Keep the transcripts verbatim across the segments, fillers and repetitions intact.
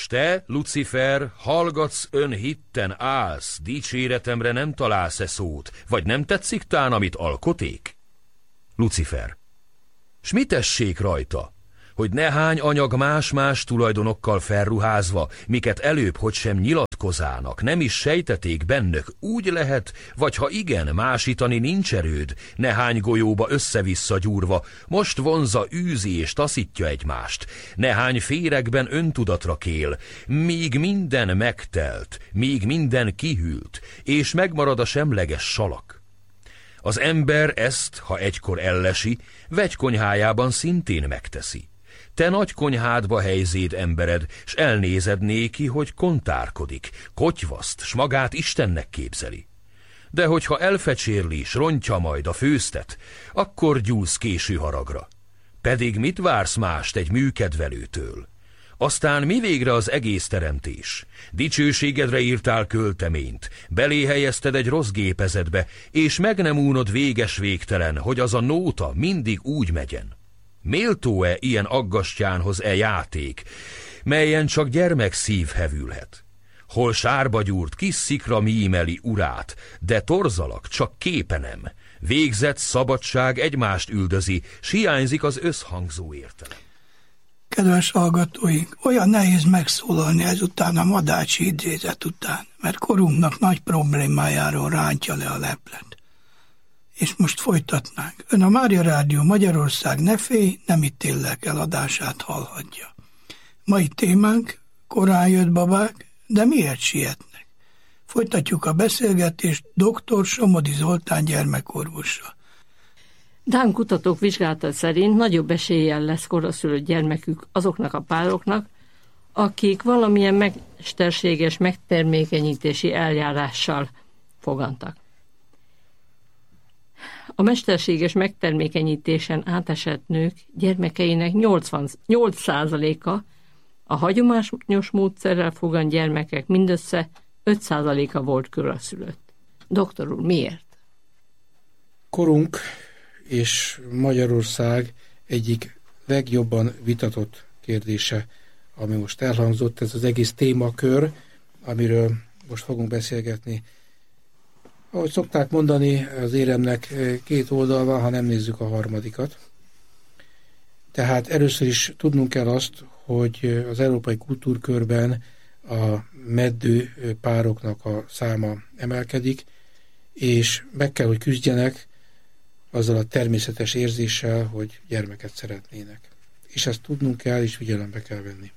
S te, Lucifer, hallgatsz önhitten állsz, dicséretemre nem találsz-e szót, vagy nem tetszik tán, amit alkoték? Lucifer. S mi tessék rajta, hogy nehány anyag más-más tulajdonokkal felruházva, miket előbb, hogy sem nyilatkozának, nem is sejteték bennök, úgy lehet, vagy ha igen, másítani nincs erőd, nehány golyóba össze-vissza gyúrva, most vonza, űzi és taszítja egymást, nehány féregben öntudatra kél, míg minden megtelt, míg minden kihűlt, és megmarad a semleges salak. Az ember ezt, ha egykor ellesi, vegykonyhájában szintén megteszi. Te nagy konyhádba helyzéd embered, s elnézed néki, hogy kontárkodik, kotyvaszt, s magát Istennek képzeli. De hogyha elfecsérli, s rontja majd a főztet, akkor gyúlsz késő haragra. Pedig mit vársz mást egy műkedvelőtől? Aztán mi végre az egész teremtés? Dicsőségedre írtál költeményt, belé helyezted egy rossz gépezetbe, és meg nem únod véges végtelen, hogy az a nóta mindig úgy megyen. Méltó-e ilyen aggastyánhoz e játék, melyen csak gyermek szív hevülhet? Hol sárba gyúrt kis szikra mímeli urát, de torzalak csak képe nem. Végzett szabadság egymást üldözi, s hiányzik az összhangzó értelem. Kedves hallgatóink, olyan nehéz megszólalni ezután a Madácsi idézet után, mert korunknak nagy problémájáról rántja le a leplet. És most folytatnánk. Ön a Mária Rádió Magyarország Ne félj, nem ítéllek el adását hallhatja. Mai témánk: korán jött babák, de miért sietnek? Folytatjuk a beszélgetést dr. Somodi Zoltán gyermekorvossal. Dán kutatók vizsgálata szerint nagyobb eséllyel lesz koraszülött gyermekük azoknak a pároknak, akik valamilyen mesterséges megtermékenyítési eljárással fogantak. A mesterséges megtermékenyítésen átesett nők gyermekeinek nyolcvannyolc százaléka, a hagyományos módszerrel fogant gyermekek mindössze öt százaléka volt koraszülött. Doktor úr, miért? Korunk és Magyarország egyik legjobban vitatott kérdése, ami most elhangzott, ez az egész témakör, amiről most fogunk beszélgetni. Ahogy szokták mondani, az éremnek két oldal van, ha nem nézzük a harmadikat. Tehát először is tudnunk kell azt, hogy az európai kultúrkörben a meddő pároknak a száma emelkedik, és meg kell, hogy küzdjenek azzal a természetes érzéssel, hogy gyermeket szeretnének. És ezt tudnunk kell, és figyelembe kell venni.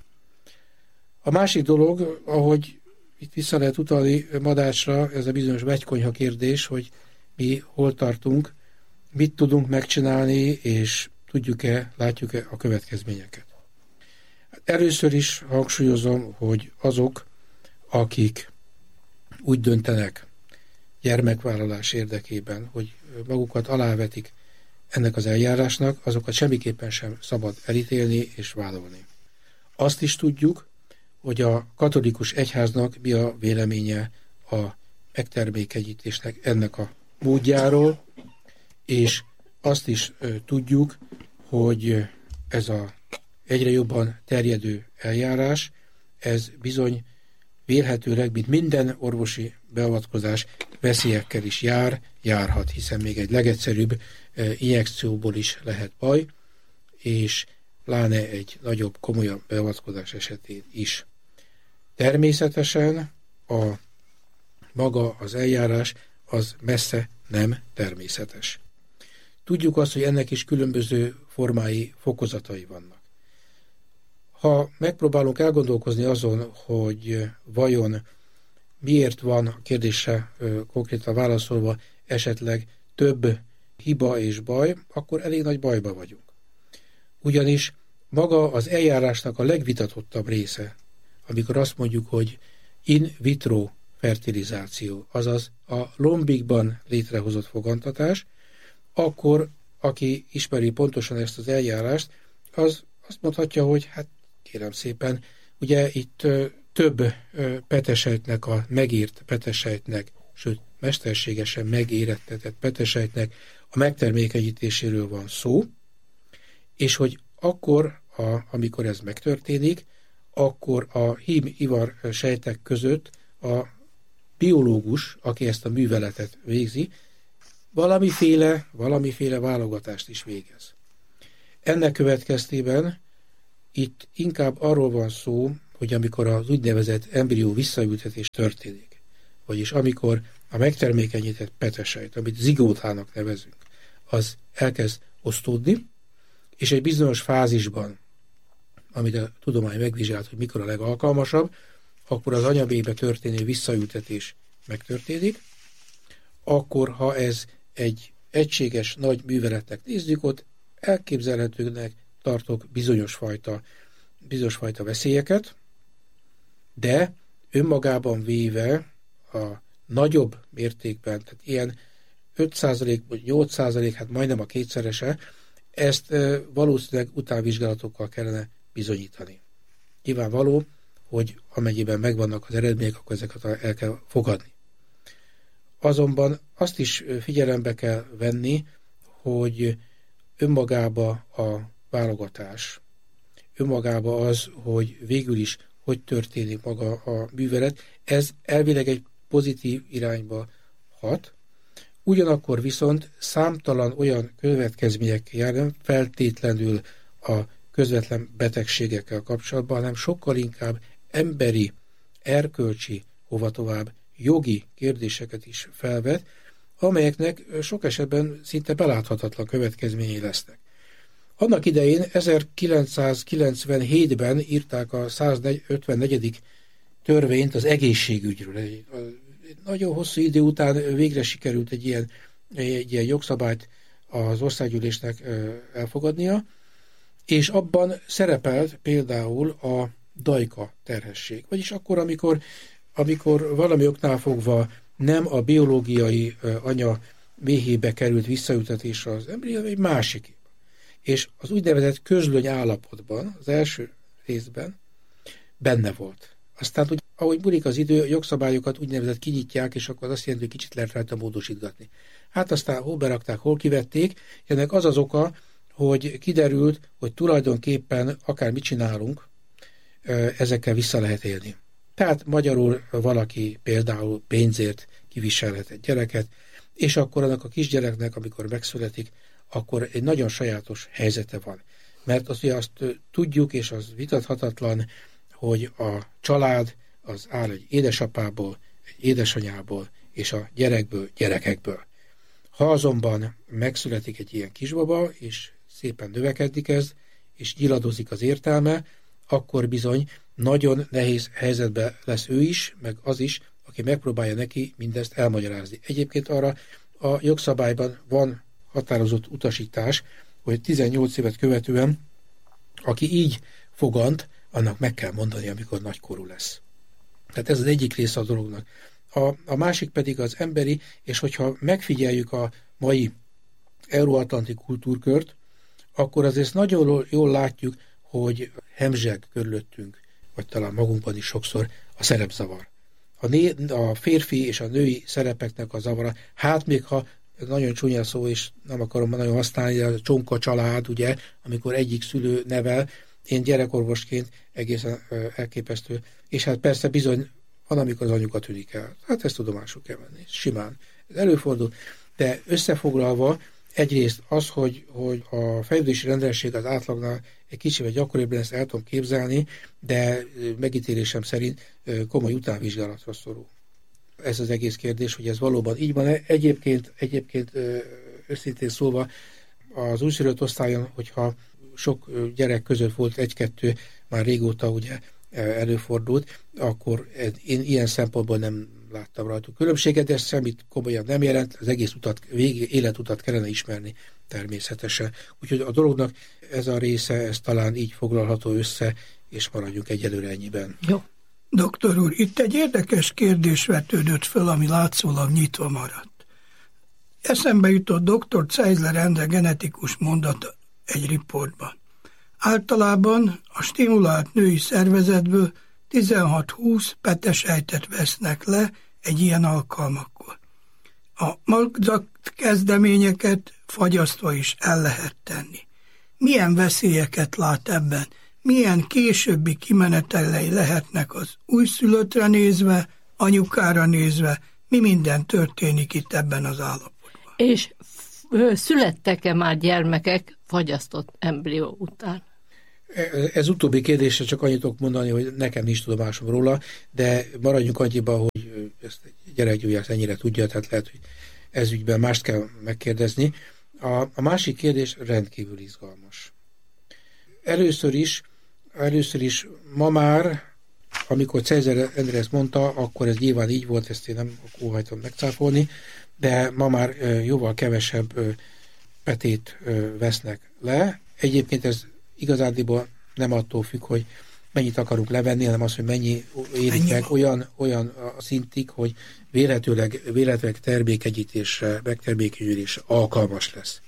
A másik dolog, ahogy itt vissza lehet utalni Madácsra, ez a bizonyos vegykonyha kérdés, hogy mi hol tartunk, mit tudunk megcsinálni, és tudjuk-e, látjuk-e a következményeket. Először is hangsúlyozom, hogy azok, akik úgy döntenek gyermekvállalás érdekében, hogy magukat alávetik ennek az eljárásnak, azokat semmiképpen sem szabad elítélni és vádolni. Azt is tudjuk, hogy a katolikus egyháznak mi a véleménye a megtermékenyítésnek ennek a módjáról, és azt is ö, tudjuk, hogy ez a egyre jobban terjedő eljárás, ez bizony vélhetőleg, mint minden orvosi beavatkozás, veszélyekkel is jár, járhat, hiszen még egy legegyszerűbb ö, injekcióból is lehet baj, és pláne egy nagyobb, komolyabb beavatkozás esetén is. Természetesen a maga az eljárás az messze nem természetes. Tudjuk azt, hogy ennek is különböző formái, fokozatai vannak. Ha megpróbálunk elgondolkozni azon, hogy vajon miért van a kérdésre konkrétan válaszolva esetleg több hiba és baj, akkor elég nagy bajba vagyunk. Ugyanis maga az eljárásnak a legvitatottabb része, amikor azt mondjuk, hogy in vitro fertilizáció, azaz a lombikban létrehozott fogantatás, akkor aki ismeri pontosan ezt az eljárást, az azt mondhatja, hogy hát kérem szépen, ugye itt ö, több ö, petesejtnek, a megírt petesejtnek, sőt mesterségesen megérettetett petesejtnek a megtermékenyítéséről van szó, és hogy akkor, a, amikor ez megtörténik, akkor a hím-ivar sejtek között a biológus, aki ezt a műveletet végzi, valamiféle, valamiféle válogatást is végez. Ennek következtében itt inkább arról van szó, hogy amikor az úgynevezett embrió visszaültetés történik, vagyis amikor a megtermékenyített petesejt, amit zigótának nevezünk, az elkezd osztódni, és egy bizonyos fázisban, amit a tudomány megvizsgált, hogy mikor a legalkalmasabb, akkor az anyabébe történő visszaültetés megtörténik, akkor, ha ez egy egységes nagy műveletnek nézzük, ott elképzelhetőnek tartok bizonyos fajta, bizonyos fajta veszélyeket, de önmagában véve a nagyobb mértékben, tehát ilyen öt százalék vagy nyolc százalék, hát majdnem a kétszerese, ezt valószínűleg utánvizsgálatokkal kellene bizonyítani. Nyilvánvaló, hogy amennyiben megvannak az eredmények, akkor ezeket el kell fogadni. Azonban azt is figyelembe kell venni, hogy önmagába a válogatás, önmagába az, hogy végül is hogy történik maga a művelet, ez elvileg egy pozitív irányba hat, ugyanakkor viszont számtalan olyan következmények jár, nem feltétlenül a közvetlen betegségekkel kapcsolatban, hanem sokkal inkább emberi, erkölcsi, hova tovább jogi kérdéseket is felvet, amelyeknek sok esetben szinte beláthatatlan következményei lesznek. Annak idején ezerkilencszázkilencvenhétben írták a százötvennegyedik törvényt az egészségügyről. Egy nagyon hosszú idő után végre sikerült egy ilyen, egy ilyen jogszabályt az országgyűlésnek elfogadnia, és abban szerepelt például a dajka terhesség. Vagyis akkor, amikor, amikor valami oknál fogva nem a biológiai anya méhébe került visszaültetésre az embrió, hanem egy másik. És az úgynevezett közlöny állapotban, az első részben benne volt. Aztán, hogy ahogy múlik az idő, jogszabályokat úgynevezett kinyitják, és akkor azt jelenti, hogy kicsit lehet rajta módosítgatni. Hát aztán hol berakták, hol kivették, ennek az az oka, hogy kiderült, hogy tulajdonképpen akár mit csinálunk, ezekkel vissza lehet élni. Tehát magyarul valaki például pénzért kiviselhet egy gyereket, és akkor annak a kisgyereknek, amikor megszületik, akkor egy nagyon sajátos helyzete van. Mert azt, ugye azt tudjuk, és az vitathatatlan, hogy a család az áll egy édesapából, egy édesanyából, és a gyerekből, gyerekekből. Ha azonban megszületik egy ilyen kisbaba, és szépen növekedni kezd, és nyiladozik az értelme, akkor bizony nagyon nehéz helyzetben lesz ő is, meg az is, aki megpróbálja neki mindezt elmagyarázni. Egyébként arra a jogszabályban van határozott utasítás, hogy tizennyolc évet követően, aki így fogant, annak meg kell mondani, amikor nagykorú lesz. Tehát ez az egyik része a dolognak. A, a másik pedig az emberi, és hogyha megfigyeljük a mai euróatlanti kultúrkört, akkor azért nagyon jól látjuk, hogy hemzseg körülöttünk, vagy talán magunkban is sokszor a szerepzavar. A, né, a férfi és a női szerepeknek a zavara, hát még ha nagyon csúnya szó, és nem akarom nagyon használni, de a csonka család, ugye, amikor egyik szülő nevel, én gyerekorvosként egészen elképesztő, és hát persze bizony van, amikor az anyuka tűnik el. Hát ezt tudomásul kell venni, simán. Ez előfordul, de összefoglalva egyrészt az, hogy, hogy a fejlődési rendeltség az átlagnál egy kicsivel gyakoribb lesz, el tudom képzelni, de megítélésem szerint komoly utánvizsgálatra szorul. Ez az egész kérdés, hogy ez valóban így van. Egyébként, egyébként őszintén szólva az újszülött osztályon, hogyha sok gyerek között volt egy-kettő, már régóta ugye előfordult, akkor én ilyen szempontból nem láttam rajtuk különbséget, de semmit komolyan nem jelent, az egész utat, végi életutat kellene ismerni természetesen. Úgyhogy a dolognak ez a része, ez talán így foglalható össze, és maradjunk egyelőre ennyiben. Jó. Doktor úr, itt egy érdekes kérdés vetődött föl, ami látszólag nyitva maradt. Eszembe jutott doktor Zeisler Endre genetikus mondata egy riportban. Általában a stimulált női szervezetből tizenhat-húsz petesejtet vesznek le egy ilyen alkalmakkor. A magzat kezdeményeket fagyasztva is el lehet tenni. Milyen veszélyeket lát ebben? milyen későbbi kimenetelei lehetnek az újszülöttre nézve, anyukára nézve, mi minden történik itt ebben az állapotban. És születtek-e már gyermekek fagyasztott embrió után? Ez utóbbi kérdésre csak annyit tudok mondani, hogy nekem nincs tudomásom róla, de maradjunk annyiban, hogy ezt egy gyerekgyógyász ennyire tudja, tehát lehet, hogy ez ügyben mást kell megkérdezni. A, a másik kérdés rendkívül izgalmas. Először is, először is ma már, amikor Cézer Endre ezt mondta, akkor ez nyilván így volt, ezt én nem óhajtom megcáfolni, de ma már jóval kevesebb petét vesznek le. Egyébként ez igazándiból nem attól függ, hogy mennyit akarunk levenni, hanem az, hogy mennyi érik meg olyan, olyan a szintig, hogy véletőleg, véletőleg termékenyítésre, megtermékenyülésre alkalmas lesz.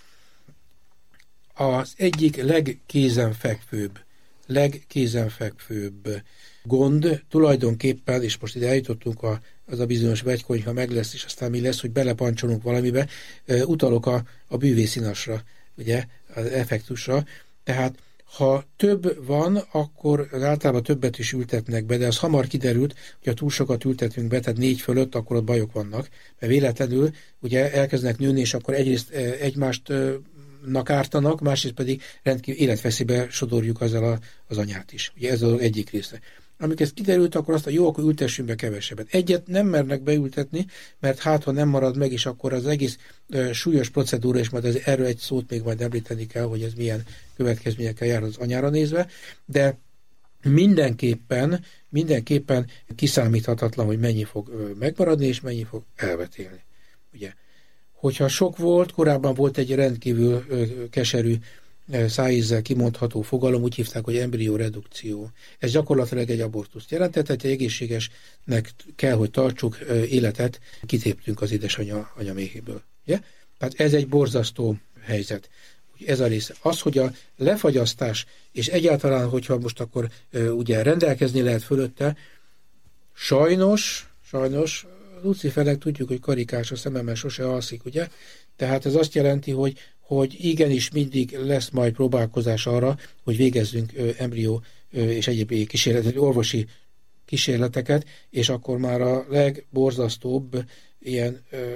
Az egyik legkézenfekvőbb, legkézenfekvőbb gond tulajdonképpen, és most ide eljutottunk a, az a bizonyos vegykonyha meg lesz, és aztán mi lesz, hogy belepancsolunk valamibe, utalok a, a bűvészinasra, ugye, az effektusra. Tehát ha több van, akkor általában többet is ültetnek be, de az hamar kiderült, hogy ha túl sokat ültetünk be, tehát négy fölött, akkor ott bajok vannak, mert véletlenül ugye elkezdenek nőni, és akkor egyrészt egymástnak ártanak, másrészt pedig rendkívül életveszélybe sodorjuk azzal a, az anyát is. Ugye ez az egyik része. Amikor ez kiderült, akkor azt a jó, akkor ültessünk be kevesebbet. Egyet nem mernek beültetni, mert hát, ha nem marad meg, és akkor az egész ö, súlyos procedúra, és majd ez, erről egy szót még majd említeni kell, hogy ez milyen következményekkel jár az anyára nézve, de mindenképpen, mindenképpen kiszámíthatatlan, hogy mennyi fog ö, megmaradni, és mennyi fog elvetélni. Ugye? Hogyha sok volt, korábban volt egy rendkívül ö, keserű szájízzel kimondható fogalom, úgy hívták, hogy embrióredukció. Ez gyakorlatilag egy abortuszt jelentett, tehát egy egészségesnek kell, hogy tartsuk életet, kitéptünk az édesanyja anyaméhéből. Ugye? Tehát ez egy borzasztó helyzet. Ez a része. Az, hogy a lefagyasztás, és egyáltalán, hogyha most akkor ugye rendelkezni lehet fölötte, sajnos, sajnos, Lucifernek tudjuk, hogy karikás a szememmel sose alszik, ugye? Tehát ez azt jelenti, hogy hogy igenis mindig lesz majd próbálkozás arra, hogy végezzünk ö, embrió ö, és egyéb kísérletet, orvosi kísérleteket, és akkor már a legborzasztóbb ilyen, ö,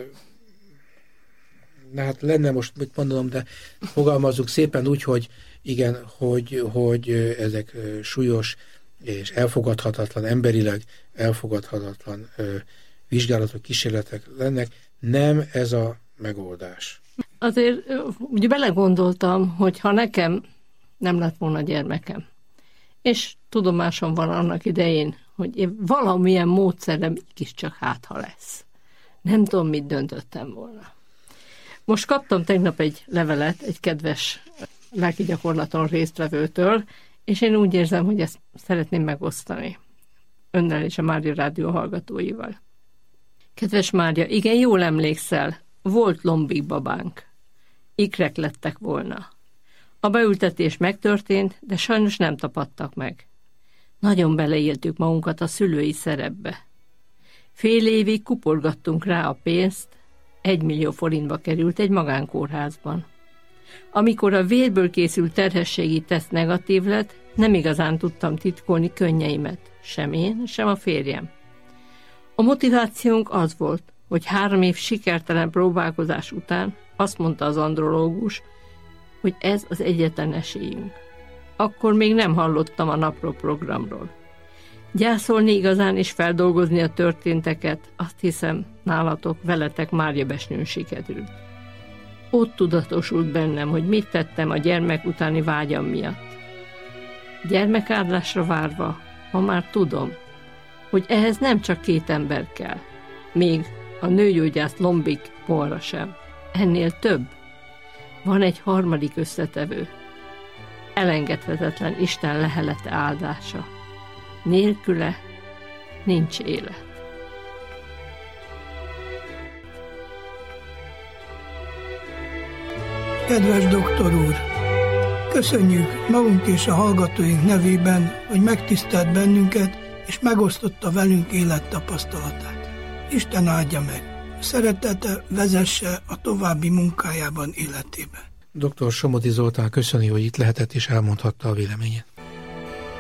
na hát lenne most mit mondanom, de fogalmazzuk szépen úgy, hogy igen, hogy, hogy ezek ö, súlyos és elfogadhatatlan, emberileg elfogadhatatlan ö, vizsgálatok, kísérletek lennek. Nem ez a megoldás. Azért ugye belegondoltam, hogy ha nekem nem lett volna gyermekem, és tudomásom van annak idején, hogy én valamilyen módszerrel mégiscsak hát, ha lesz. Nem tudom, mit döntöttem volna. Most kaptam tegnap egy levelet egy kedves lelki gyakorlaton résztvevőtől, és én úgy érzem, hogy ezt szeretném megosztani önnel és a Mária Rádió hallgatóival. Kedves Mária, igen, jól emlékszel, volt lombik babánk. Ikrek lettek volna. A beültetés megtörtént, de sajnos nem tapadtak meg. Nagyon beleéltük magunkat a szülői szerepbe. Fél évig kuporgattunk rá a pénzt, egy millió forintba került egy magánkórházban. Amikor a vérből készült terhességi teszt negatív lett, nem igazán tudtam titkolni könnyeimet, sem én, sem a férjem. A motivációnk az volt, hogy három év sikertelen próbálkozás után azt mondta az andrológus, hogy ez az egyetlen esélyünk. Akkor még nem hallottam a napló programról. Gyászolni igazán és feldolgozni a történteket, azt hiszem, nálatok, veletek Mária Besnőn sikerült. Ott tudatosult bennem, hogy mit tettem a gyermek utáni vágyam miatt. Gyermekárdásra várva, ma már tudom, hogy ehhez nem csak két ember kell, még a nőgyógyász lombik polra sem. Ennél több. Van egy harmadik összetevő. Elengedhetetlen Isten lehelete áldása. Nélküle nincs élet. Kedves doktor úr! Köszönjük magunk és a hallgatóink nevében, hogy megtisztelt bennünket, és megosztotta velünk élettapasztalatát. Isten áldja meg! Szeretete vezesse a további munkájában, életében. doktor Somodi Zoltán köszöni, hogy itt lehetett és elmondhatta a véleményét.